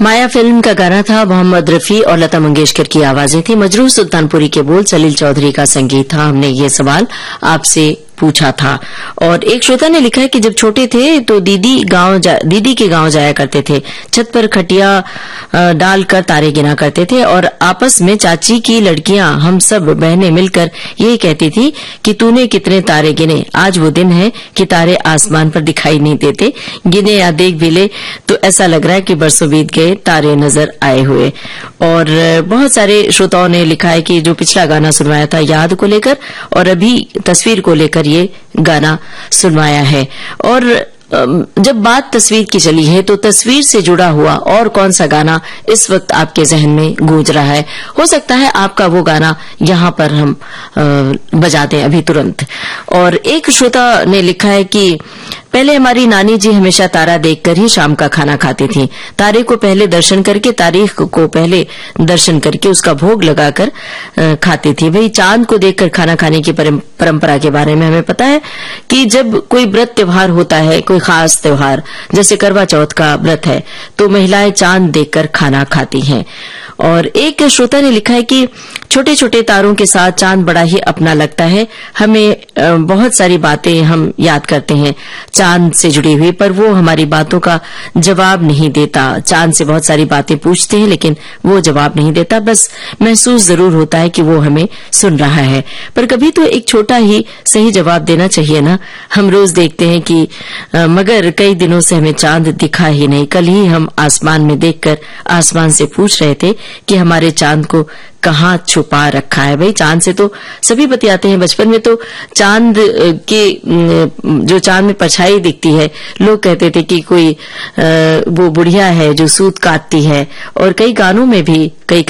माया film का गाना था। मोहम्मद रफी और लता मंगेशकर की आवाजें थी। मजरूह सुल्तानपुरी के बोल, सलील चौधरी का संगीत था। हमने ये सवाल आपसे पूछा था और एक श्रोता ने लिखा है कि जब छोटे थे तो दीदी के गांव जाया करते थे। छत पर खटिया डालकर तारे गिना करते थे और आपस में चाची की लड़कियां हम सब बहनें मिलकर यही कहती थी कि तूने कितने तारे गिने। आज वो दिन है कि तारे आसमान पर दिखाई नहीं देते। गिने या देख भी ले तो ऐसा लग रहा है कि बरसों बीत गए, तारे नजर आए हुए। और बहुत सारे श्रोताओं ने लिखा है कि जो पिछला गाना सुनवाया था याद को लेकर और अभी तस्वीर को लेकर ये गाना सुनवाया है। और जब बात तस्वीर की चली है तो तस्वीर से जुड़ा हुआ और कौन सा गाना इस वक्त आपके जहन में गूंज रहा है? हो सकता है आपका वो गाना यहाँ पर हम बजा दें अभी तुरंत। और एक श्रोता ने लिखा है कि पहले हमारी नानी जी हमेशा तारा देखकर ही शाम का खाना खाती थी। तारे को पहले दर्शन करके, तारीख को पहले दर्शन करके उसका भोग लगाकर खाती थी। वही चांद को देखकर खाना खाने की परंपरा के बारे में हमें पता है कि जब कोई व्रत त्योहार होता है, कोई खास त्योहार जैसे करवा चौथ का व्रत है, तो महिलाएं चांद देखकर खाना खाती हैं। और एक श्रोता ने लिखा है कि छोटे छोटे तारों के साथ चांद बड़ा ही अपना लगता है। हमें बहुत सारी बातें हम याद करते हैं चांद से जुड़ी हुई, पर वो हमारी बातों का जवाब नहीं देता। चांद से बहुत सारी बातें पूछते हैं लेकिन वो जवाब नहीं देता, बस महसूस जरूर होता है कि वो हमें सुन रहा है। पर कभी तो एक छोटा ही सही जवाब देना चाहिए ना। हम रोज देखते हैं कि मगर कई दिनों से हमें चांद दिखा ही नहीं। कल ही हम आसमान में देखकर आसमान से पूछ रहे थे कि हमारे चांद को कहाँ छुपा रखा है। भाई चांद से तो सभी बतियाते हैं। बचपन में तो चांद के जो चांद में परछाई दिखती है, लोग कहते थे कि कोई वो बुढ़िया है जो सूत काटती है। और कई गानों में भी कई